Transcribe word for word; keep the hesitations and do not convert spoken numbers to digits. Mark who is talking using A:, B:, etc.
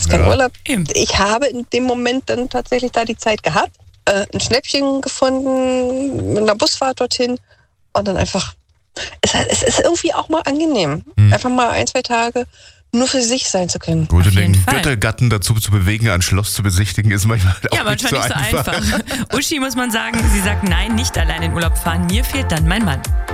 A: dein
B: Ja.
A: Urlaub.
C: Eben.
A: Ich habe in dem Moment dann tatsächlich da die Zeit gehabt, äh, ein Schnäppchen gefunden, mit einer Busfahrt dorthin und dann einfach, es, es ist irgendwie auch mal angenehm,
B: Hm.
A: einfach mal ein, zwei Tage nur für sich sein zu können.
B: Gut,
C: Auf
B: und den
C: jeden Fall.
B: Göttergatten dazu zu bewegen, ein Schloss zu besichtigen, ist manchmal auch
C: Ja,
B: nicht,
C: manchmal
B: so,
C: nicht so
B: einfach.
C: einfach. Uschi, muss man sagen, sie sagt nein, nicht allein in Urlaub fahren. Mir fehlt dann mein Mann.